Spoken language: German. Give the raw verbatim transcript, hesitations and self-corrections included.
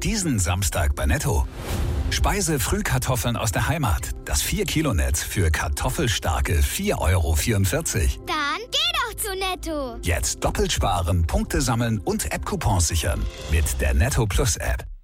Diesen Samstag bei Netto. Speise Frühkartoffeln aus der Heimat. Das vier Kilo Netz für kartoffelstarke vier Euro vierundvierzig. Dann geh doch zu Netto. Jetzt doppelt sparen, Punkte sammeln und App-Coupons sichern. Mit der Netto Plus App.